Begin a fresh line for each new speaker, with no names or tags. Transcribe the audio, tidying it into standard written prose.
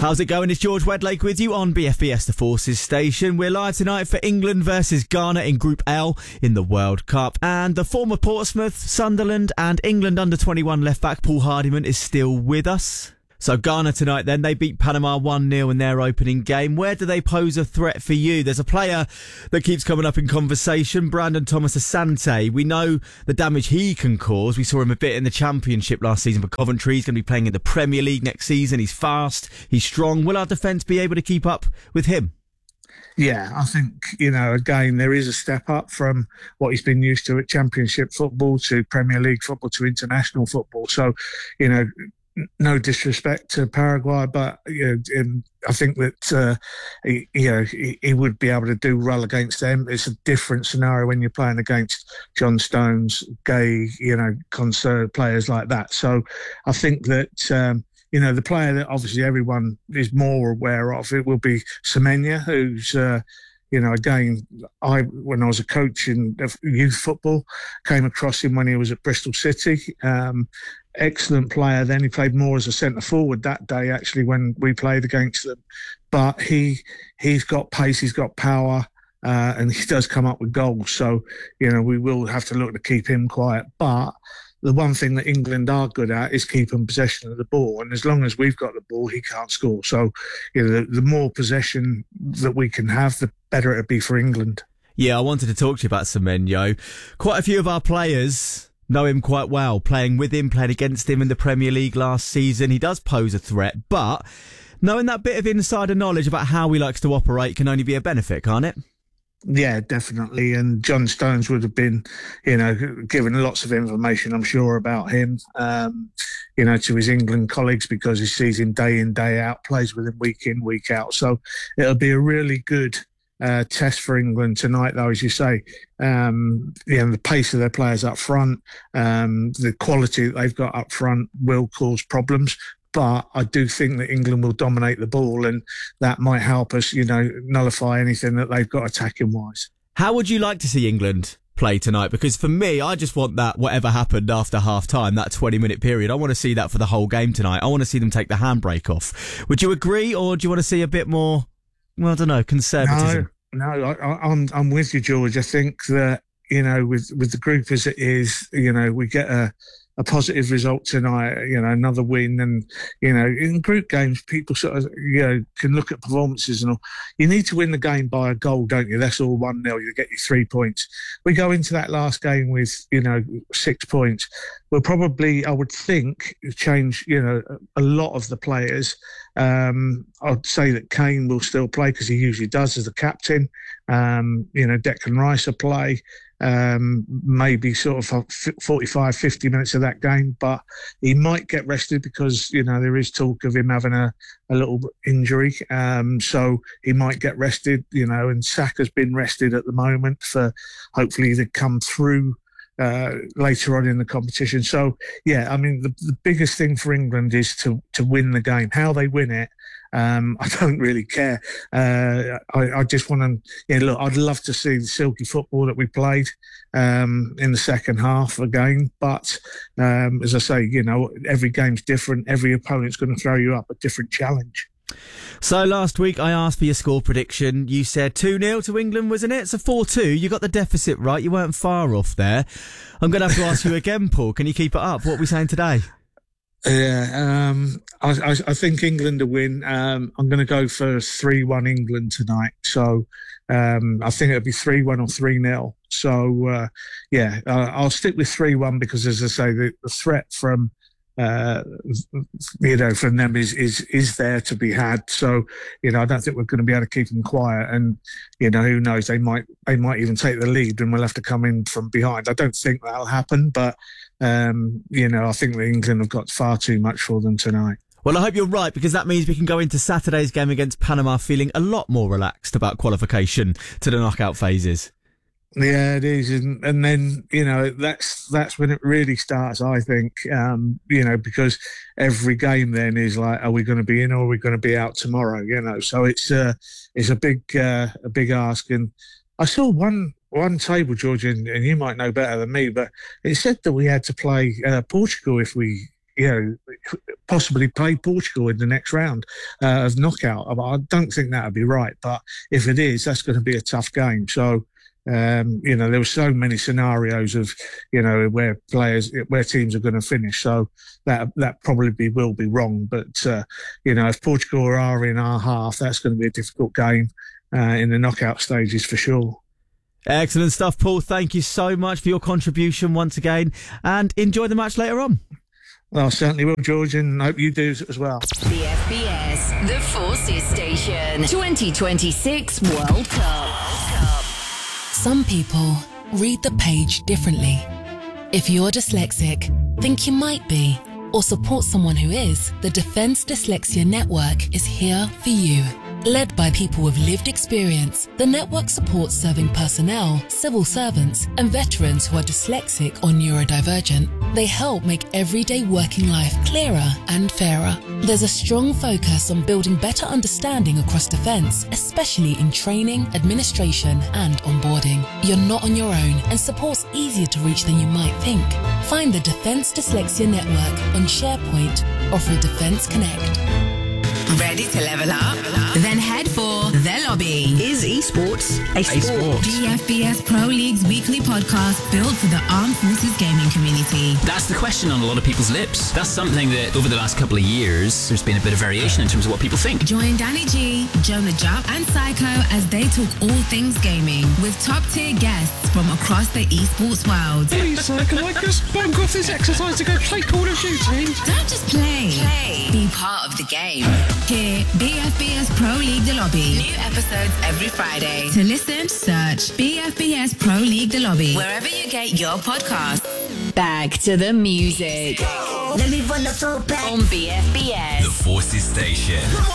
How's it going? It's George Wedlake with you on BFBS The Forces station. We're live tonight for England versus Ghana in Group L in the World Cup. And the former Portsmouth, Sunderland and England under-21 left-back Paul Hardiman is still with us. So Ghana tonight then, they beat Panama 1-0 in their opening game. Where do they pose a threat for you? There's a player that keeps coming up in conversation, Brandon Thomas Asante. We know the damage he can cause. We saw him a bit in the Championship last season for Coventry. He's going to be playing in the Premier League next season. He's fast, he's strong. Will our defence be able to keep up with him?
Yeah, I think, again, there is a step up from what he's been used to at Championship football to Premier League football to international football. So, no disrespect to Paraguay, but I think that he would be able to do well against them. It's a different scenario when you're playing against John Stones, Gay, Concert, players like that. So I think that the player that obviously everyone is more aware of, it will be Semenya, who's again, when I was a coach in youth football, came across him when he was at Bristol City. Excellent player. Then he played more as a centre forward that day, actually, when we played against them. But he's got pace, he's got power, and he does come up with goals. So, we will have to look to keep him quiet. But the one thing that England are good at is keeping possession of the ball. And as long as we've got the ball, he can't score. So, the more possession that we can have, the better it'll be for England.
Yeah, I wanted to talk to you about Semenyo. Quite a few of our players know him quite well, playing with him, playing against him in the Premier League last season. He does pose a threat, but knowing that bit of insider knowledge about how he likes to operate can only be a benefit, can't it?
Yeah, definitely. And John Stones would have been, given lots of information, I'm sure, about him, to his England colleagues, because he sees him day in, day out, plays with him week in, week out. So it'll be a really good test for England tonight, though, as you say. The pace of their players up front, the quality that they've got up front will cause problems. But I do think that England will dominate the ball, and that might help us, nullify anything that they've got attacking-wise.
How would you like to see England play tonight? Because for me, I just want that whatever happened after half-time, that 20-minute period, I want to see that for the whole game tonight. I want to see them take the handbrake off. Would you agree, or do you want to see a bit more, conservatism?
No, I'm with you, George. I think that, with the group as it is, we get a positive result tonight, another win. And, in group games, people sort of, can look at performances and all. You need to win the game by a goal, don't you? That's all 1-0. You get your 3 points. We go into that last game with, 6 points. We'll probably, I would think, change, a lot of the players. I'd say that Kane will still play because he usually does as the captain. Declan Rice will play. Maybe sort of 45, 50 minutes of that game, but he might get rested because, there is talk of him having a little injury. So he might get rested, and Saka's been rested at the moment for hopefully to come through later on in the competition. So, yeah, I mean, the biggest thing for England is to win the game. How they win it, I don't really care. I just want to, look, I'd love to see the silky football that we played in the second half again. But as I say, every game's different. Every opponent's going to throw you up a different challenge.
So last week I asked for your score prediction. You said 2-0 to England, wasn't it? So 4-2. You got the deficit right. You weren't far off there. I'm going to have to ask you again, Paul. Can you keep it up? What are we saying today?
Yeah, I think England will win. I'm going to go for 3-1 England tonight. So I think it'll be 3-1 or 3-0. So, I'll stick with 3-1 because, as I say, the threat from from them is there to be had. So, I don't think we're going to be able to keep them quiet. And, who knows, they might even take the lead and we'll have to come in from behind. I don't think that'll happen, but, I think that England have got far too much for them tonight.
Well, I hope you're right, because that means we can go into Saturday's game against Panama feeling a lot more relaxed about qualification to the knockout phases.
Yeah, it is, and then that's when it really starts. I think because every game then is like, are we going to be in or are we going to be out tomorrow? So it's a big ask. And I saw one table, George, and you might know better than me, but it said that we had to play Portugal if we possibly play Portugal in the next round of knockout. I don't think that would be right, but if it is, that's going to be a tough game. So, there were so many scenarios of, where teams are going to finish. So that probably will be wrong. But, if Portugal are in our half, that's going to be a difficult game in the knockout stages for sure.
Excellent stuff, Paul. Thank you so much for your contribution once again, and enjoy the match later on.
Well, I certainly will, George, and hope you do as well.
The FPS, the Forces Station, 2026 World Cup.
Some people read the page differently. If you're dyslexic, think you might be, or support someone who is, the Defence Dyslexia Network is here for you. Led by people with lived experience, the network supports serving personnel, civil servants, and veterans who are dyslexic or neurodivergent. They help make everyday working life clearer and fairer. There's a strong focus on building better understanding across defence, especially in training, administration, and onboarding. You're not on your own, and support's easier to reach than you might think. Find the Defence Dyslexia Network on SharePoint or through Defence Connect.
Ready to level up? Then head for The Lobby. Is esports a sport?
DFBS Pro League's weekly podcast built for the Armed Forces gaming community.
That's the question on a lot of people's lips. That's something that over the last couple of years, there's been a bit of variation in terms of what people think.
Join Danny G, Jonah Jupp, and Psycho as they talk all things gaming with top-tier guests from across the esports world.
Please, Psycho, I just bunk off this exercise to go play Call of Duty.
Don't just play. Be part of the game. Hear BFBS Pro League The Lobby. New episodes every Friday. To listen, search BFBS Pro League The Lobby wherever you get your podcasts.
Back to the music. Let me run the floor back on BFBS.
The Forces Station.